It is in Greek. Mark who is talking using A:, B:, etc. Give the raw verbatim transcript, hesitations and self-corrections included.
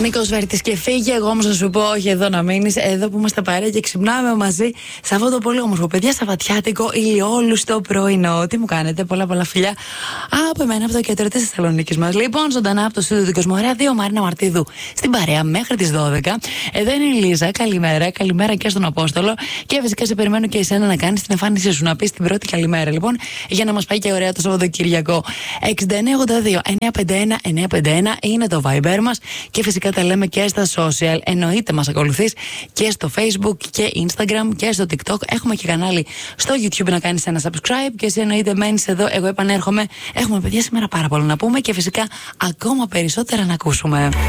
A: Νίκος Βέρτης και φύγε. Εγώ όμως να σου πω, όχι εδώ να μείνεις, εδώ που είμαστε παρέα και ξυπνάμε μαζί σε αυτό το πολύ όμορφο παιδιά σαββατιάτικο ηλιόλουστο πρωινό. Τι μου κάνετε, πολλά πολλά φιλιά από εμένα, από το κέντρο της Θεσσαλονίκης μας. Λοιπόν, ζωντανά από το στούντιο του Κοσμορέα δύο Μαρίνα Μαρτίδου στην παρέα μέχρι τις δώδεκα. Εδώ είναι η Λίζα. Καλημέρα, καλημέρα και στον Απόστολο. Και φυσικά σε περιμένω και εσένα να κάνεις την εμφάνισή σου, να πεις την πρώτη καλημέρα. Λοιπόν, για να μας πάει και ωραία το Σαββατοκύριακο. εξήντα εννέα ογδόντα δύο εννιακόσια πενήντα ένα εννιακόσια πενήντα ένα είναι το Viber μας και φυσικά τα λέμε και στα social. Εννοείται μας ακολουθείς και στο Facebook και Instagram και στο TikTok. Έχουμε και κανάλι στο YouTube να κάνεις ένα subscribe και εσύ εννοείται μένεις εδώ. Εγώ επανέρχομαι. Έχουμε παιδιά σήμερα πάρα πολλά να πούμε και φυσικά ακόμα περισσότερα να ακούσουμε.